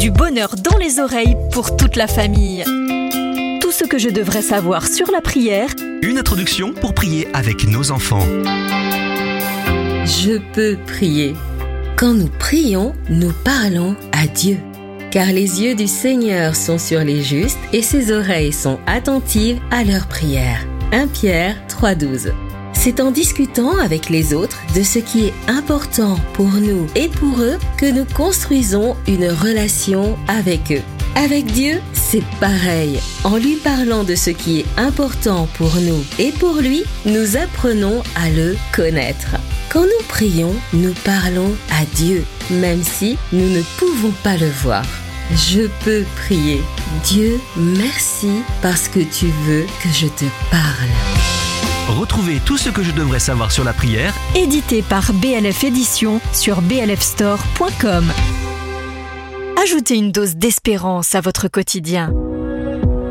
Du bonheur dans les oreilles pour toute la famille. Tout ce que je devrais savoir sur la prière. Une introduction pour prier avec nos enfants. Je peux prier. Quand nous prions, nous parlons à Dieu. Car les yeux du Seigneur sont sur les justes et ses oreilles sont attentives à leurs prières. 1 Pierre 3,12. C'est en discutant avec les autres de ce qui est important pour nous et pour eux que nous construisons une relation avec eux. Avec Dieu, c'est pareil. En lui parlant de ce qui est important pour nous et pour lui, nous apprenons à le connaître. Quand nous prions, nous parlons à Dieu, même si nous ne pouvons pas le voir. Je peux prier. Dieu, merci parce que tu veux que je te parle. Retrouvez tout ce que je devrais savoir sur la prière, Édité par BLF Éditions sur blfstore.com. Ajoutez une dose d'espérance à votre quotidien.